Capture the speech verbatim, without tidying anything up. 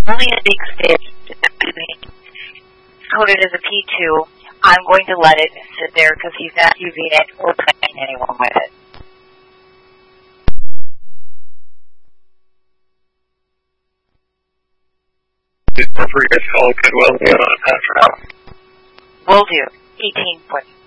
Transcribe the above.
only a big stage. It's coded as a P two. I'm going to let it sit there because he's not using it or playing anyone with it. Feel free to call Goodwill and pass it out. Will do. eighteen foot.